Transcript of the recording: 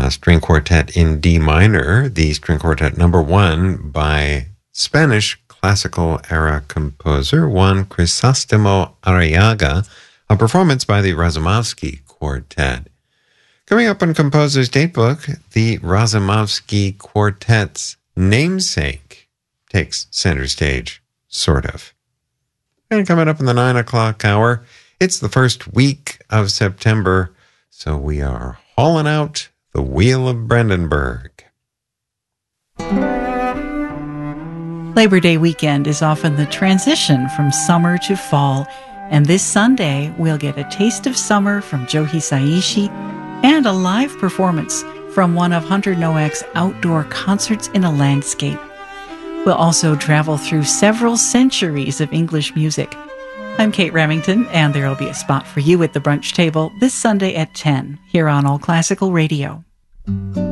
string quartet in D minor, the string quartet number 1 by Spanish classical era composer Juan Crisóstomo Arriaga, a performance by the Razumovsky Quartet. Coming up on Composer's Datebook, the Razumovsky Quartet's namesake takes center stage, sort of. And coming up in the 9 o'clock hour, it's the first week of September, so we are hauling out the Wheel of Brandenburg. Labor Day weekend is often the transition from summer to fall, and this Sunday we'll get a taste of summer from Joe Hisaishi and a live performance from one of Hunter Nowak's outdoor concerts in a landscape. We'll also travel through several centuries of English music. I'm Kate Remington, and there will be a spot for you at the brunch table this Sunday at 10 here on All Classical Radio.